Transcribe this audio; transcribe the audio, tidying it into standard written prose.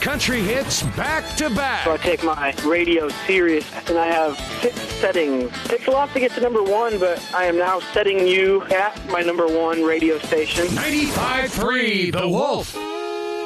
country hits back to back. So I take my radio serious, and I have 6 settings. Takes a lot to get to number 1, but I am now setting you at my number 1 radio station. 95.3 The Wolf.